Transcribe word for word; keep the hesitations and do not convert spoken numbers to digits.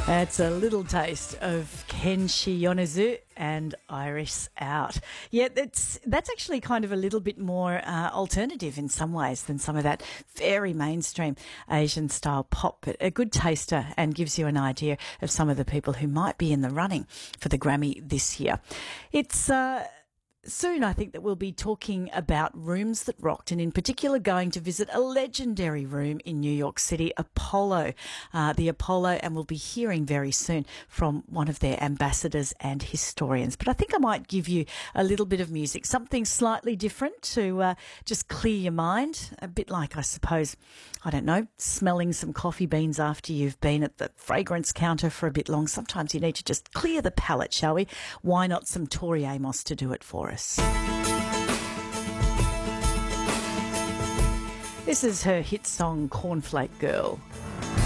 That's a little taste of Kenshi Yonezu and Iris Out. Yeah, that's that's actually kind of a little bit more uh, alternative in some ways than some of that very mainstream Asian-style pop, but a good taster and gives you an idea of some of the people who might be in the running for the Grammy this year. It's... Uh, Soon, I think that we'll be talking about rooms that rocked, and in particular going to visit a legendary room in New York City, Apollo, uh, the Apollo, and we'll be hearing very soon from one of their ambassadors and historians. But I think I might give you a little bit of music, something slightly different to uh, just clear your mind, a bit like, I suppose, I don't know, smelling some coffee beans after you've been at the fragrance counter for a bit long. Sometimes you need to just clear the palate, shall we? Why not some Tori Amos to do it for us? This is her hit song, Cornflake Girl.